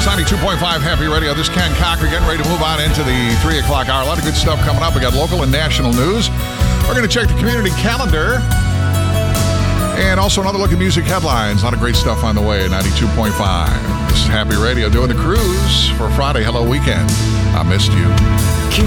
92.5 Happy Radio. This is Ken Cocker getting ready to move on into the 3 o'clock hour. A lot of good stuff coming up. We got local and national news. We're going to check the community calendar. And also another look at music headlines. A lot of great stuff on the way at 92.5. This is Happy Radio doing the cruise for Friday. Hello, weekend. I missed you.